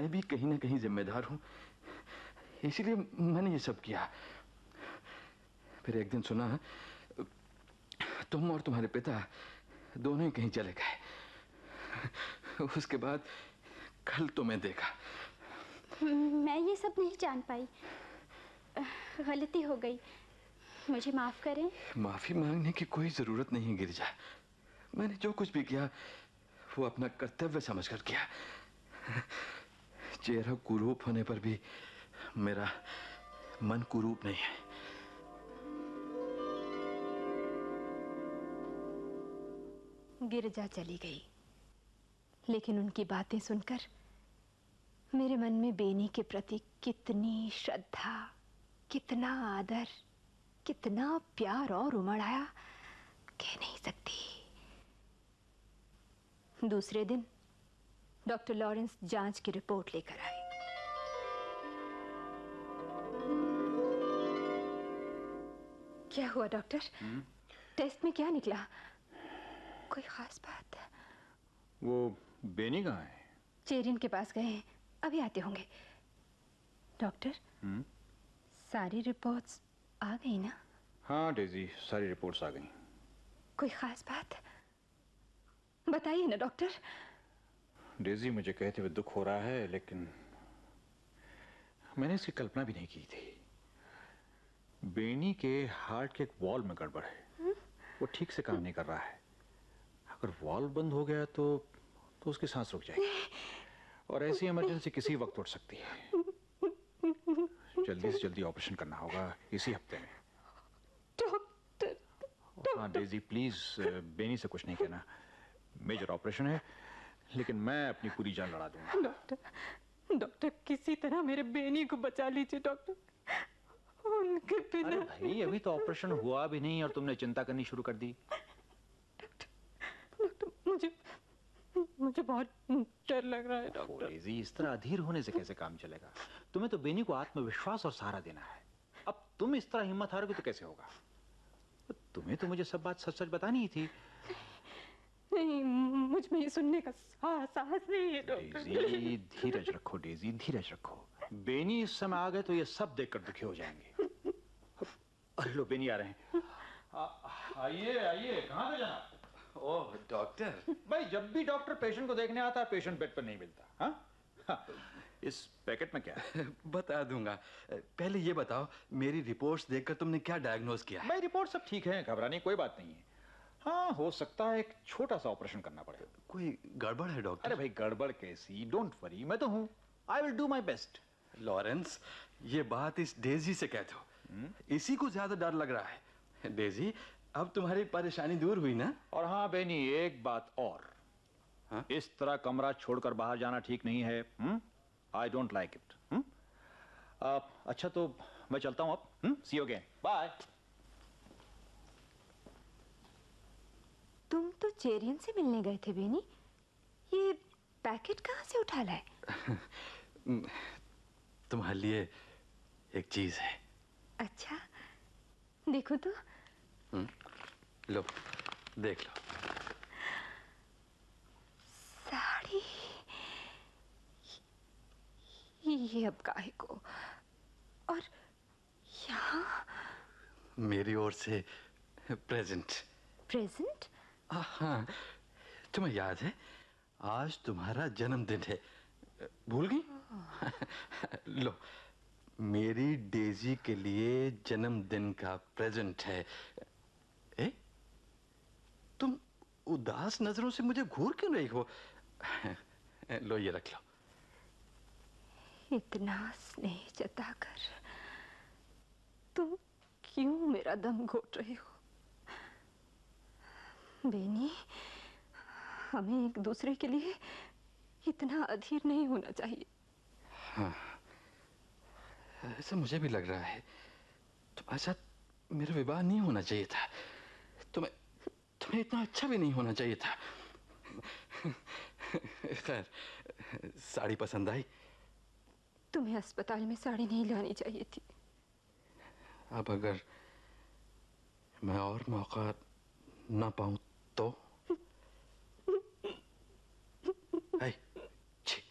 मैं भी कहीं ना कहीं जिम्मेदार हूं, इसीलिए मैंने ये सब किया। फिर एक दिन सुना तुम और तुम्हारे पिता दोनों ही कहीं चले गए। उसके बाद कल तुम्हें देखा। मैं ये सब नहीं जान पाई, गलती हो गई, मुझे माफ करें। माफी मांगने की कोई जरूरत नहीं गिरिजा। मैंने जो कुछ भी किया वो अपना कर्तव्य समझकर किया। चेहरा कुरूप होने पर भी मेरा मन कुरूप नहीं है। गिरिजा चली गई, लेकिन उनकी बातें सुनकर मेरे मन में बेनी के प्रति कितनी श्रद्धा, कितना आदर, कितना प्यार और उमड़ आया, कह नहीं सकती। दूसरे दिन डॉक्टर लॉरेंस जांच की रिपोर्ट लेकर आए। क्या हुआ डॉक्टर? टेस्ट में क्या निकला? कोई खास बात? वो बेनी कहाँ है? चेरिन के पास गए हैं, अभी आते होंगे। डॉक्टर, सारी रिपोर्ट्स आ गई ना? हाँ डेजी, सारी रिपोर्ट्स आ गई। कोई खास बात बताइए ना डॉक्टर। डेजी, मुझे कहते हुए दुख हो रहा है, लेकिन मैंने इसकी कल्पना भी नहीं की थी। बेनी के हार्ट के एक वॉल्व में गड़बड़ है, वो ठीक से काम नहीं कर रहा है। अगर वॉल्व बंद हो गया तो उसकी सांस रुक जाएगी, और ऐसी इमरजेंसी किसी वक्त उठ सकती है। जल्दी से जल्दी ऑपरेशन करना होगा इसी हफ्ते में। डॉक्टर, हाँ डेजी प्लीज, बेनी से कुछ नहीं कहना। मेजर ऑपरेशन है, लेकिन मैं अपनी पूरी जान लड़ा दूंगा। डॉक्टर किसी तरह मेरे बेनी को बचा लीजिए डॉक्टर, उनके बिना। अरे भाई, अभी तो ऑपरेशन हुआ भी नहीं और तुमने चिंता करनी शुरू कर दी। डॉक्टर, मुझे बहुत डर लग रहा है डॉक्टर। डेजी, इस तरह अधीर होने से कैसे काम चलेगा? तुम्हें तो बेनी को आत्मविश्वास और सहारा देना है। अब तुम इस तरह हिम्मत हारोगे तो कैसे होगा? तुम्हें तो मुझे सब बात सच सच बतानी ही थी। नहीं, मुझ में ये सुनने का साहस नहीं है डॉक्टर। डेजी धीरज रखो, डेजी धीरज रखो। बेनी इस समय आ गए तो ये सब देखकर दुखी हो जाएंगे। अरे लो, बेनी आ रहे हैं। आइए आइए, कहाँ थे जनाब? ओह डॉक्टर। भाई, जब भी डॉक्टर पेशेंट को देखने आता है, पेशेंट बेड पर नहीं मिलता। हाँ, इस पैकेट में क्या है? बता दूंगा। पहले ये बताओ, मेरी रिपोर्ट्स देखकर तुमने क्या डायग्नोज किया? भाई, रिपोर्ट सब ठीक है, घबराने की कोई बात नहीं है। हाँ, हो सकता है एक छोटा सा ऑपरेशन करना पड़े। कोई गड़बड़ है डॉक्टर? अरे भाई, गड़बड़ कैसी? डोंट वरी, मैं तो हूं। I will do my best. Lawrence, ये बात इस डेजी से कह दो। इसी को ज्यादा डर लग रहा है। डेजी, अब तुम्हारी परेशानी दूर हुई ना? और हाँ बेनी, एक बात और। हाँ? इस तरह कमरा छोड़कर बाहर जाना ठीक नहीं है। I don't like it. अच्छा, तो मैं चलता हूं अब। सी यू अगेन, बाय। तुम तो चेरियन से मिलने गए थे बेनी, ये पैकेट कहाँ से उठा लाए? तुम्हारे लिए एक चीज है। अच्छा, देखो तो। लो, देख लो। साड़ी। ये अब काहे को? और यहाँ मेरी ओर से प्रेजेंट। प्रेजेंट? हाँ, तुम्हें याद है आज तुम्हारा जन्मदिन है, भूल गई? लो, मेरी डेजी के लिए जन्मदिन का प्रेजेंट है। तुम उदास नजरों से मुझे घूर क्यों रही हो? लो, ये रख लो। इतना स्नेह जताकर तुम क्यों मेरा दम घोट रहे हो? बेनी, हमें एक दूसरे के लिए इतना अधीर नहीं होना चाहिए। हाँ, ऐसा मुझे भी लग रहा है। तुम्हारे साथ मेरा विवाह नहीं होना चाहिए था। तुम्हें इतना अच्छा भी नहीं होना चाहिए था। खैर, साड़ी पसंद आई? तुम्हें अस्पताल में साड़ी नहीं लानी चाहिए थी। अब अगर मैं और मौका ना पाऊं तो?